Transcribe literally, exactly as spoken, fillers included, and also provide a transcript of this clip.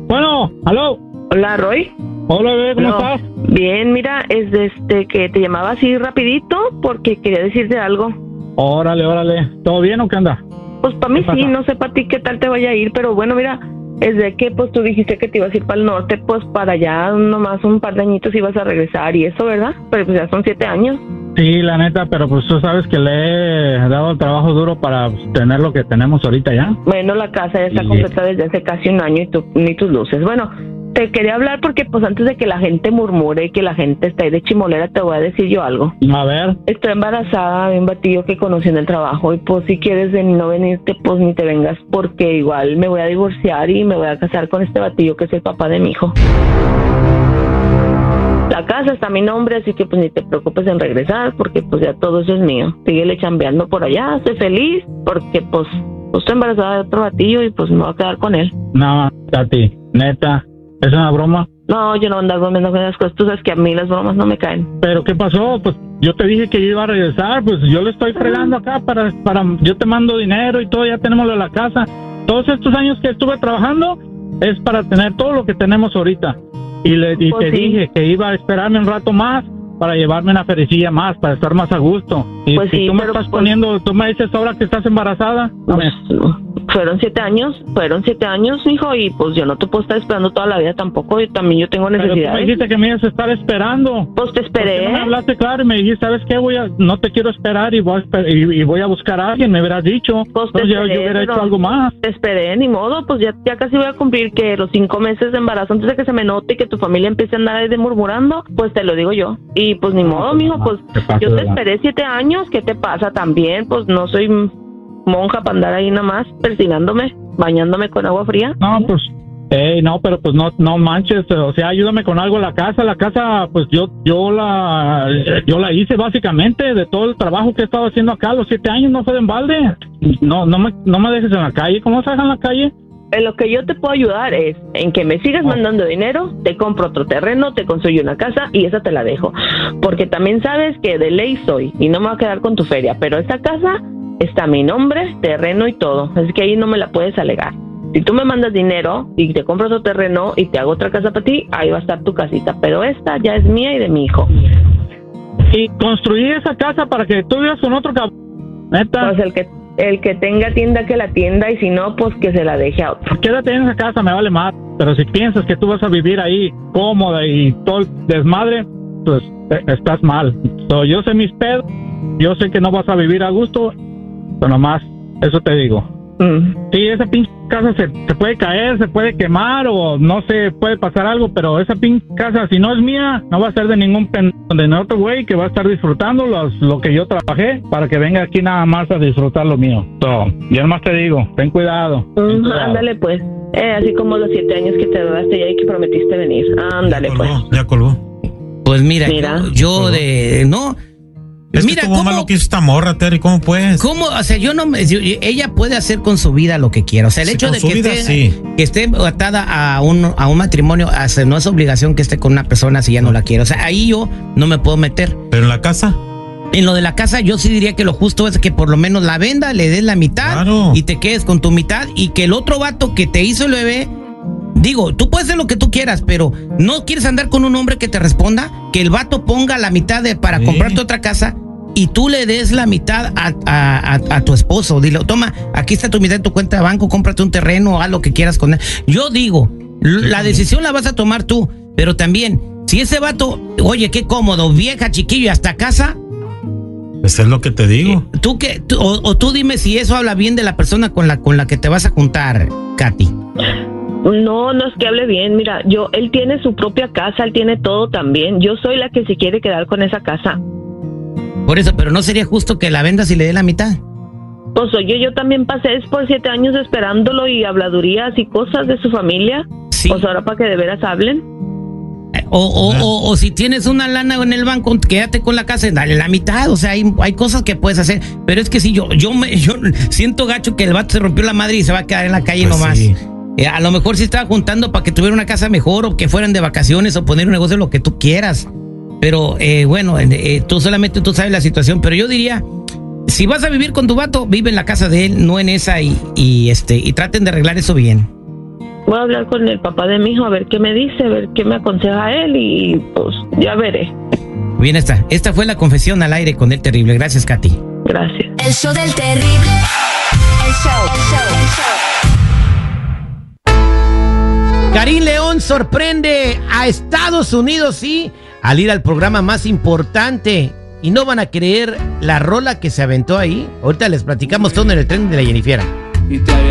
Bueno, aló. Hola, Roy. Hola, bebé, ¿cómo No. estás? Bien, mira, es de este que te llamaba así rapidito porque quería decirte algo. Órale, órale. ¿Todo bien o qué anda? Pues para mí ¿Qué pasa? sí, no sé para ti qué tal te vaya a ir, pero bueno, mira, es de que pues tú dijiste que te ibas a ir para el norte, pues para allá nomás un par de añitos ibas a regresar y eso, ¿verdad? Pero pues ya son siete años. Sí, la neta, pero pues tú sabes que le he dado el trabajo duro para pues, tener lo que tenemos ahorita ya. Bueno, la casa ya está Sí. completa desde hace casi un año y tú ni tus luces. Bueno, te quería hablar porque pues antes de que la gente murmure y que la gente esté ahí de chimolera, te voy a decir yo algo. A ver. Estoy embarazada de un batillo que conocí en el trabajo y pues si quieres de no venirte, pues ni te vengas porque igual me voy a divorciar y me voy a casar con este batillo que es el papá de mi hijo. La casa está a mi nombre, así que pues ni te preocupes en regresar porque pues ya todo eso es mío. Síguele chambeando por allá, sé feliz porque pues, pues estoy embarazada de otro batillo y pues me voy a quedar con él. No, Tati, neta, ¿es una broma? No, yo no ando bromeando con esas cosas, tú sabes que a mí las bromas no me caen. ¿Pero qué pasó? Pues yo te dije que yo iba a regresar, pues yo le estoy fregando acá para, para, yo te mando dinero y todo, ya tenemos lo de la casa. Todos estos años que estuve trabajando es para tener todo lo que tenemos ahorita. Y, le, y Pues te sí. dije que iba a esperarme un rato más para llevarme una ferecilla más, para estar más a gusto. Y Pues si sí, tú me pero, estás pues- poniendo, tú me dices ahora que estás embarazada. Pues, fueron siete años, fueron siete años, hijo, y pues yo no te puedo estar esperando toda la vida tampoco, y también yo tengo Pero tú me necesidades. dijiste que me ibas a estar esperando. Pues te ¿Por qué esperé. no me hablaste claro y me dijiste, ¿sabes qué? Voy a, no te quiero esperar y voy a, esper- y, y voy a buscar a alguien, me hubieras dicho. Pues te Entonces yo, yo esperé, hubiera pero hecho algo más. Te esperé, ni modo, pues ya, ya casi voy a cumplir que los cinco meses de embarazo, antes de que se me note y que tu familia empiece a andar ahí de murmurando, pues te lo digo yo. Y pues ni modo, mijo, pues ¿Qué pasa, yo te verdad? esperé siete años, ¿qué te pasa también? Pues no soy monja para andar ahí nada más persinándome, bañándome con agua fría. No, pues, eh, no, pero pues no, no manches, o sea, ayúdame con algo. La casa, la casa, pues yo, yo la, yo la hice básicamente de todo el trabajo que he estado haciendo acá. Los siete años no fue de embalde. No, no me, no me dejes en la calle. ¿Cómo se deja en la calle? En lo que yo te puedo ayudar es en que me sigas Oh. mandando dinero, te compro otro terreno, te construyo una casa y esa te la dejo. Porque también sabes que de ley soy y no me voy a quedar con tu feria, pero esa casa está a mi nombre, terreno y todo. Así que ahí no me la puedes alegar. Si tú me mandas dinero y te compro otro terreno y te hago otra casa para ti, ahí va a estar tu casita. Pero esta ya es mía y de mi hijo. Y construí esa casa para que tú vivas con otro cabrón. Neta. Pues el que, el que tenga tienda que la tienda y si no, pues que se la deje a otro. Quédate en esa casa, me vale más. Pero si piensas que tú vas a vivir ahí cómoda y todo el desmadre, pues eh, estás mal. So, yo sé mis pedos, yo sé que no vas a vivir a gusto, pero nomás, eso te digo. Mm. Sí, esa pinche casa se, se puede caer, se puede quemar o no sé, puede pasar algo, pero esa pinche casa, si no es mía, no va a ser de ningún pendejo, de otro güey que va a estar disfrutando los, lo que yo trabajé para que venga aquí nada más a disfrutar lo mío. So, yo nomás te digo, ten cuidado. ten Mm, cuidado. ándale pues. Eh, así como los siete años que te duraste ya y que prometiste venir. Ándale ya pues. colgó, ya colgó. Pues mira, Mira. yo, yo de... No, Es mira, que estuvo ¿cómo, mal lo que hizo esta morra, Terry, ¿cómo puedes? cómo? O sea, yo no me... yo- ella puede hacer con su vida lo que quiera. O sea, el Sí, hecho con de su que vida, esté, sí. que esté atada a un, a un matrimonio, hace- no es obligación que esté con una persona si ya no la quiere. O sea, ahí yo no me puedo meter. Pero en la casa, En lo de la casa, yo sí diría que lo justo es que por lo menos la venda, le des la mitad Claro. y te quedes con tu mitad y que el otro vato que te hizo el bebé, digo, tú puedes hacer lo que tú quieras, pero no quieres andar con un hombre que te responda, que el vato ponga la mitad de, para Sí. comprarte otra casa y tú le des la mitad a, a, a, a tu esposo. Dile, toma, aquí está tu mitad de tu cuenta de banco, cómprate un terreno, haz lo que quieras con él. Yo digo, l- la decisión la vas a tomar tú, pero también, si ese vato, oye, qué cómodo, vieja, chiquillo y hasta casa... pues es lo que te digo. Tú que, tú- o, o tú dime si eso habla bien de la persona con la con la que te vas a juntar, Katy. No, no es que hable bien. Mira, yo, él tiene su propia casa, él tiene todo también. Yo soy la que se quiere quedar con esa casa. Por eso, pero no sería justo que la vendas y le dé la mitad. Pues oye, yo también pasé por siete años esperándolo y habladurías y cosas de su familia. Sí. Pues ahora para que de veras hablen. O, o, o, o si tienes una lana en el banco, quédate con la casa y dale la mitad. O sea, hay, hay cosas que puedes hacer. Pero es que si yo, yo me yo siento gacho que el vato se rompió la madre y se va a quedar en la calle Pues nomás. sí. Eh, a lo mejor sí estaba juntando para que tuviera una casa mejor o que fueran de vacaciones o poner un negocio, lo que tú quieras. Pero eh, bueno, eh, tú solamente tú sabes la situación. Pero yo diría, si vas a vivir con tu vato, vive en la casa de él, no en esa y, y este y traten de arreglar eso bien. voy a hablar con el papá de mi hijo a ver qué me dice, a ver qué me aconseja él y pues ya veré. Bien, esta. Esta fue la confesión al aire con el terrible. Gracias, Katy. Gracias. El show del terrible. El show, el show, el show. Karim León sorprende a Estados Unidos, sí, al ir al programa más importante. Y no van a creer la rola que se aventó ahí. Ahorita les platicamos todo en el tren de la Jennifiera.